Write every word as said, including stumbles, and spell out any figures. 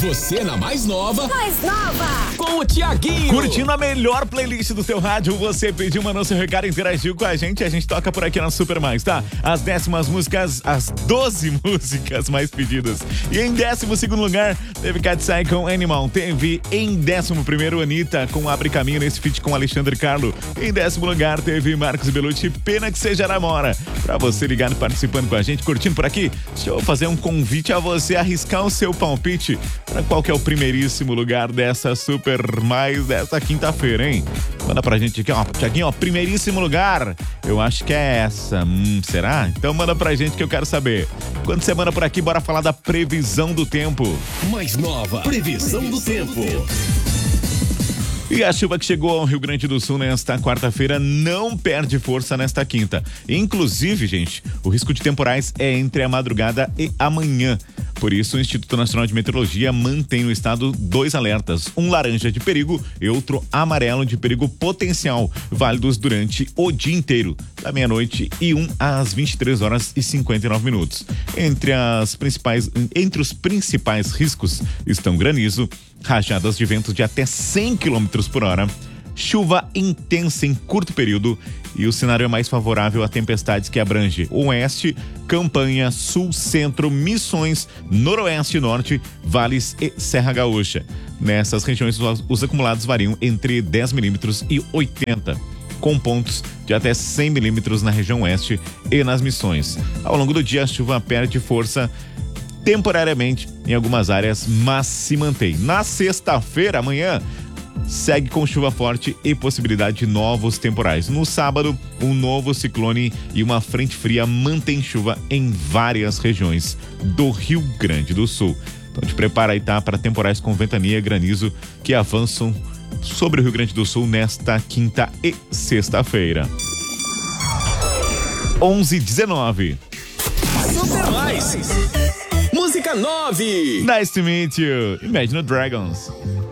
Você na mais nova. Mais nova. Com o Thiaguinho. Curtindo a melhor playlist do seu rádio. Você pediu, mandou seu recado, interagiu com a gente. A gente toca por aqui na Super Mais, tá? As décimas músicas, as doze músicas mais pedidas. E em décimo segundo lugar, teve Katsai com Animal. Teve em décimo primeiro, Anitta com Abre Caminho nesse feat com Alexandre Carlo. Em décimo lugar, teve Marcos Bellucci, Pena Que Seja Namora. Pra você ligado, participando com a gente, curtindo por aqui, deixa eu fazer um convite a você arriscar o seu palpite pra qual que é o primeiríssimo lugar dessa Super Mais dessa quinta-feira, hein? Manda pra gente aqui, ó, Thiaguinho, ó, primeiríssimo lugar. Eu acho que é essa. Hum, será? Então manda pra gente que eu quero saber. Quando você manda por aqui, bora falar da previsão do tempo. Mais nova. Previsão, previsão do tempo. E a chuva que chegou ao Rio Grande do Sul nesta quarta-feira não perde força nesta quinta. Inclusive, gente, o risco de temporais é entre a madrugada e amanhã. Por isso, o Instituto Nacional de Meteorologia mantém no estado dois alertas, um laranja de perigo e outro amarelo de perigo potencial, válidos durante o dia inteiro, da meia-noite e um às vinte e três horas e cinquenta e nove minutos. Entre as principais, entre os principais riscos estão granizo, rajadas de ventos de até cem quilômetros por hora, chuva intensa em curto período e o cenário é mais favorável a tempestades que abrange oeste, Campanha, sul, centro, Missões, noroeste e norte, vales e Serra Gaúcha. Nessas regiões os acumulados variam entre dez milímetros e oitenta, com pontos de até cem milímetros na região oeste e nas Missões. Ao longo do dia a chuva perde força temporariamente em algumas áreas, mas se mantém. Na sexta-feira, amanhã, segue com chuva forte e possibilidade de novos temporais. No sábado, um novo ciclone e uma frente fria mantém chuva em várias regiões do Rio Grande do Sul. Então te prepara aí, tá? Para temporais com ventania e granizo que avançam sobre o Rio Grande do Sul nesta quinta e sexta-feira. onze e dezenove. Super Mais. Música nove. Nice to meet you. Imagine Dragons.